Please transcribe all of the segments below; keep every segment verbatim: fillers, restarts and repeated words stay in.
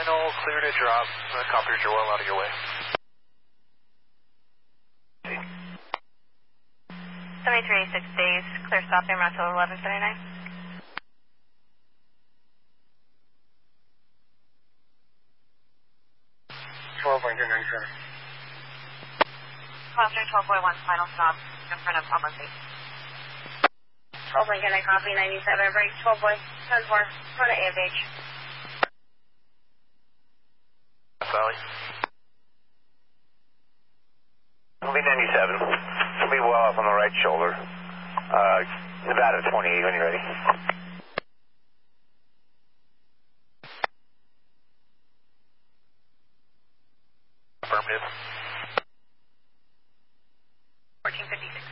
final, clear to drop. The copiers are well out of your way. seventy-three eighty-six days, clear stop in Route eleven seventy-nine. twelve point two nine seven. Foster twelve point one, final stop in front of Almost eight. twelve Lincoln, I copy ninety-seven, break twelve point ten four, front of A F H. Valley. It'll be ninety-seven. It'll be well up on the right shoulder. Uh, Nevada twenty-eight when you're ready. Affirmative. fourteen fifty-six.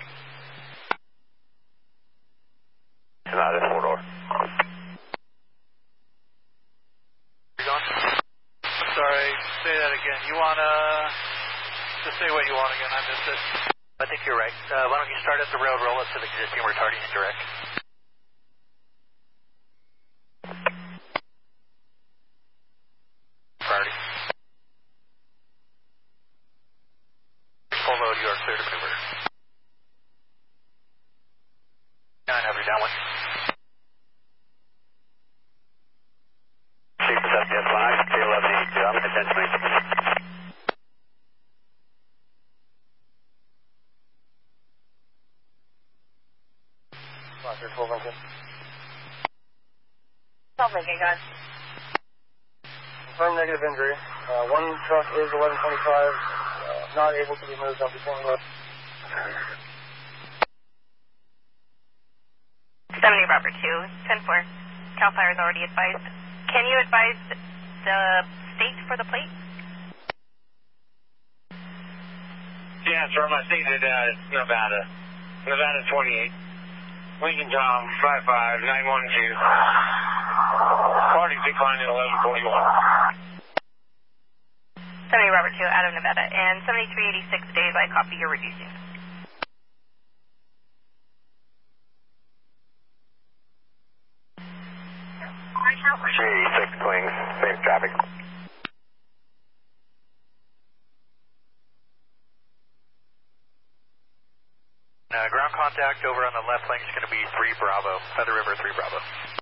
Nevada four door. You going? I'm sorry, say that again. You wanna just say what you want again? I missed it. I think you're right. Uh, why don't you start at the road, roll up to the existing retarding and direct. Priority. Full load, you are clear to maneuver. Nine, every downwind. Six seventy five, K eleven eighty-two. I'm in attention. twelve Lincoln. twelve Lincoln, guys. Confirmed negative injury. Uh, one truck is eleven twenty-five, uh, not able to be moved up the point road. seventy Robert two, ten four. CAL FIRE is already advised. Can you advise the state for the plate? Yeah, sir, my state is uh, Nevada. Nevada twenty-eight. Lincoln Tom, five five nine one two. Party declined at eleven forty-one. seventy Robert two, out of Nevada. And seventy-three eighty-six days, I copy you're reducing. three eighty-six wings, safe traffic. Uh, ground contact over on the left lane is going to be three Bravo, Feather River three Bravo.